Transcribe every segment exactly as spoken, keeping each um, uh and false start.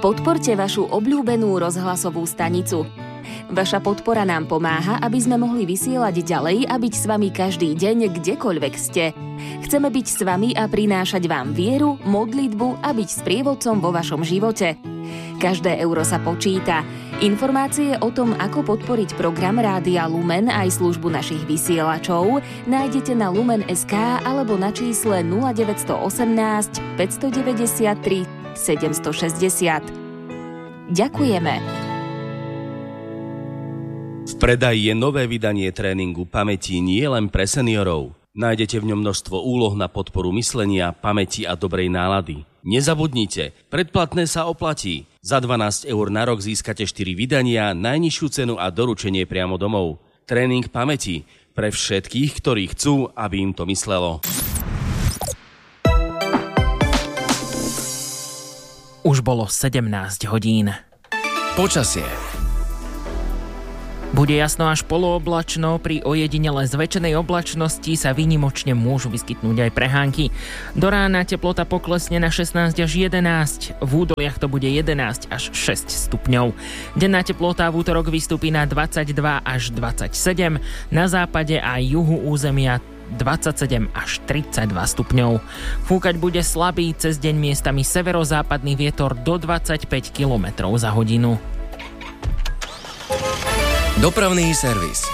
Podporte vašu obľúbenú rozhlasovú stanicu. Vaša podpora nám pomáha, aby sme mohli vysielať ďalej a byť s vami každý deň, kdekoľvek ste. Chceme byť s vami a prinášať vám vieru, modlitbu a byť sprievodcom vo vašom živote. Každé euro sa počíta. Informácie o tom, ako podporiť program Rádia Lumen aj službu našich vysielačov nájdete na lumen bodka es ká alebo na čísle nula deväť jedna osem, päť deväť tri, sedem šesť nula. Ďakujeme. V predaji je nové vydanie tréningu pamäti nie len pre seniorov. Nájdete v ňom množstvo úloh na podporu myslenia, pamäti a dobrej nálady. Nezabudnite, predplatné sa oplatí. Za dvanásť eur na rok získate štyri vydania, najnižšiu cenu a doručenie priamo domov. Tréning pamäti pre všetkých, ktorí chcú, aby im to myslelo. Už bolo sedemnásť hodín. Počasie. Bude jasno až polooblačno, pri ojedinele zväčšenej oblačnosti sa výnimočne môžu vyskytnúť aj prehánky. Do rána teplota poklesne na šestnásť až jedenásť, v údoliach to bude jedenásť až šesť stupňov. Denná teplota v útorok vystúpi na dvadsaťdva až dvadsaťsedem, na západe a juhu územia dvadsaťsedem až tridsaťdva stupňov. Fúkať bude slabý, cez deň miestami severozápadný vietor do dvadsaťpäť kilometrov za hodinu. Dopravný servis.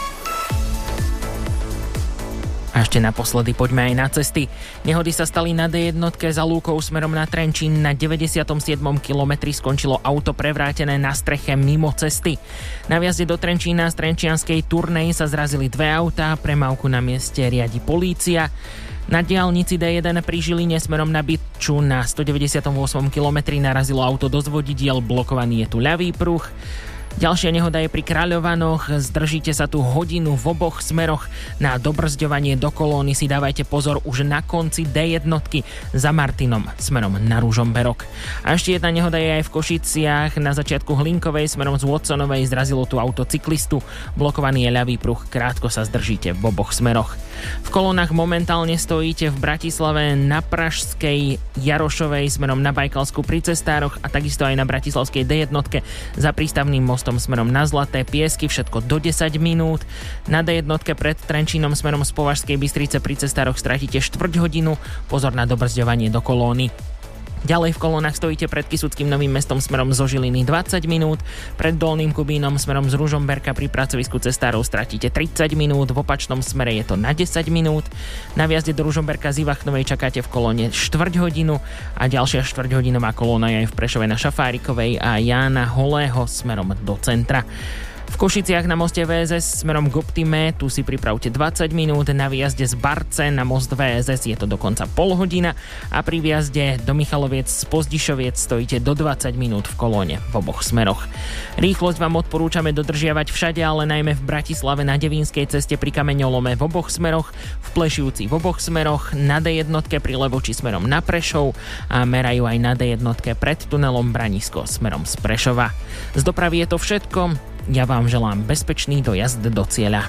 A ešte naposledy poďme aj na cesty. Nehody sa stali na dé jedna za lúkou smerom na Trenčín. Na deväťdesiatom siedmom kilometri skončilo auto prevrátené na streche mimo cesty. Na vjazde do Trenčína z trenčianskej turnej sa zrazili dve autá, premávku na mieste riadi polícia. Na diaľnici dé jeden pri Žiline smerom na Bytču na stodeväťdesiatom ôsmom kilometri narazilo auto do zvodidiel, blokovaný je tu ľavý pruh. Ďalšia nehoda je pri Kráľovanoch, zdržíte sa tu hodinu v oboch smeroch. Na dobrzďovanie do kolóny si dávajte pozor už na konci dé jedna za Martinom smerom na Ružomberok. A ešte jedna nehoda je aj v Košiciach, na začiatku Hlinkovej smerom z Watsonovej zrazilo tu auto cyklistu, blokovaný je ľavý pruh, krátko sa zdržíte v oboch smeroch. V kolónach momentálne stojíte v Bratislave na Pražskej, Jarošovej smerom na Bajkalsku pri Cestároch a takisto aj na Bratislavskej dé jedna za prístavným mostom smerom na Zlaté Piesky, všetko do desať minút. Na dé jedna pred Trenčínom smerom z Považskej Bystrice pri Cestároch stratíte štvrť hodinu, pozor na dobrzďovanie do kolóny. Ďalej v kolónach stojíte pred Kysuckým Novým Mestom smerom zo Žiliny dvadsať minút, pred Dolným Kubínom smerom z Ružomberka pri pracovisku Cestárov stratíte tridsať minút, v opačnom smere je to na desať minút. Na vjazde do Ružomberka z Ivachnovej čakáte v kolóne štvrť hodinu a ďalšia štvrťhodinová kolóna je aj v Prešove na Šafárikovej a Jána Holého smerom do centra. V Košiciach na moste vé es es smerom k Optime, tu si pripravte dvadsať minút, na výjazde z Barce na most vé es es je to dokonca pol hodina a pri výjazde do Michaloviec z Pozdišoviec stojíte do dvadsať minút v kolóne v oboch smeroch. Rýchlosť vám odporúčame dodržiavať všade, ale najmä v Bratislave na Devínskej ceste pri Kameňolome v oboch smeroch, v Plešivci v oboch smeroch, na dé jedna pri Levoči smerom na Prešov a merajú aj na dé jedna pred tunelom Branisko smerom z Prešova. Z dopravy je to všetko. Ja vám želám bezpečný dojazd do cieľa.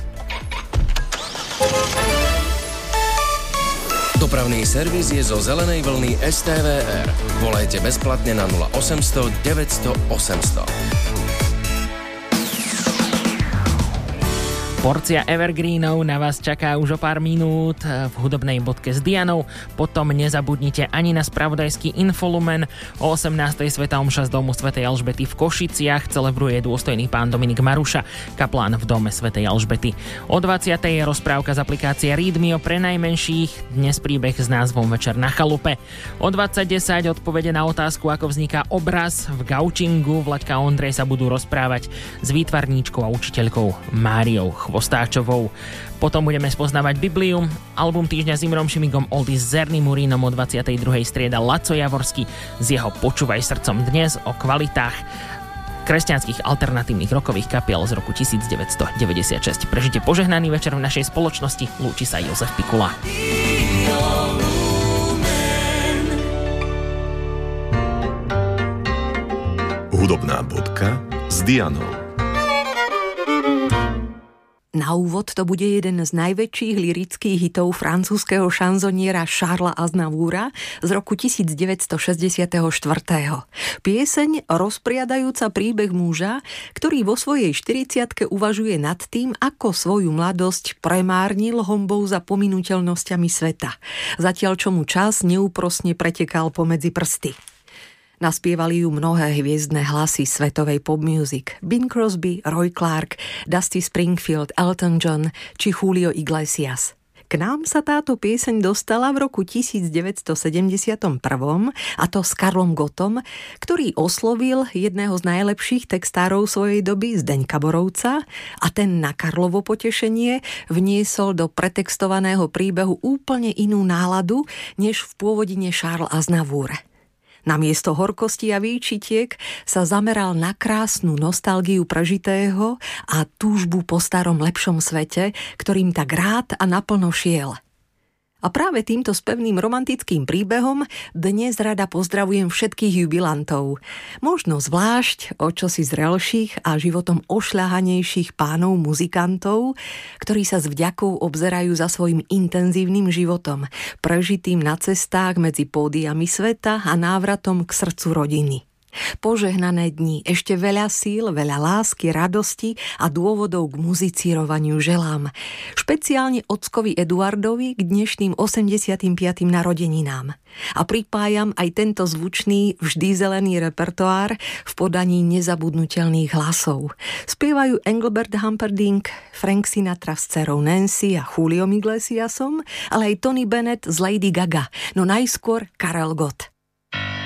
Dopravný servis je zo zelenej vlny es té vé er. Volajte bezplatne na nula osemsto deväťsto osemsto. Porcia evergreenov na vás čaká už o pár minút v hudobnej bodke s Dianou. Potom nezabudnite ani na spravodajský Infolumen. O osemnástej svätá omša z domu svätej Alžbety v Košiciach celebruje dôstojný pán Dominik Maruša, kaplán v dome svätej Alžbety. O dvadsiatej je rozprávka z aplikácie Readme o prenajmenších, dnes príbeh s názvom Večer na chalupe. O dvadsať desať odpovede na otázku, ako vzniká obraz v gaučingu. Vlaďka a Ondrej sa budú rozprávať s výtvarníčkou a učiteľkou Máriou Chvostáčovou. Potom budeme spoznávať Bibliu, album týždňa s Imrom Šimigom Oldies s Zerným Murínom, o dvadsiatej druhej strieda Laco Javorský z jeho Počúvaj srdcom, dnes o kvalitách kresťanských alternatívnych rokových kapiel z roku devätnásťstodeväťdesiatšesť. Prežite požehnaný večer v našej spoločnosti. Lúči sa Jozef Pikula. Hudobná bodka s Dianou. Na úvod to bude jeden z najväčších lyrických hitov francúzskeho šanzoniera Charlesa Aznavoura z roku devätnásťstošesťdesiatštyri. Pieseň rozpriadajúca príbeh muža, ktorý vo svojej štyridsiatke uvažuje nad tým, ako svoju mladosť premárnil honbou za pominuteľnosťami sveta, zatiaľ čo mu čas neúprosne pretekal pomedzi prsty. Naspievali ju mnohé hviezdne hlasy svetovej pop music. Bing Crosby, Roy Clark, Dusty Springfield, Elton John či Julio Iglesias. K nám sa táto pieseň dostala v roku devätnásťstosedemdesiatjeden a to s Karlom Gottom, ktorý oslovil jedného z najlepších textárov svojej doby, Zdeňka Borovca, a ten na Karlovo potešenie vniesol do pretextovaného príbehu úplne inú náladu, než v pôvodine Charles Aznavour. Namiesto horkosti a výčitiek sa zameral na krásnu nostalgiu prežitého a túžbu po starom lepšom svete, ktorým tak rád a naplno šiel. A práve týmto spevným romantickým príbehom dnes rada pozdravujem všetkých jubilantov. Možno zvlášť o čosi zrelších a životom ošľahanejších pánov muzikantov, ktorí sa s vďakou obzerajú za svojim intenzívnym životom, prežitým na cestách medzi pódiami sveta a návratom k srdcu rodiny. Požehnané dni, ešte veľa síl, veľa lásky, radosti a dôvodov k muzicírovaniu želám. Špeciálne ockovi Eduardovi k dnešným osemdesiatym piatym narodeninám. A pripájam aj tento zvučný, vždy zelený repertoár v podaní nezabudnutelných hlasov. Spievajú Engelbert Humperdinck, Frank Sinatra s dcerou Nancy a Juliom Iglesiasom, ale aj Tony Bennett z Lady Gaga, no najskôr Karel Gott.